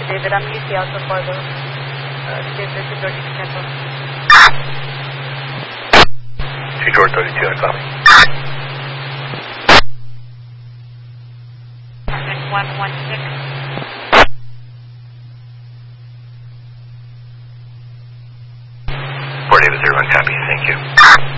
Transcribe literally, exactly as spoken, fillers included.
David, I'm U C Alpha for the uh, David to George Central. Two George thirty-two, I copy. Apartment one one six. four David zero one, copy, thank you.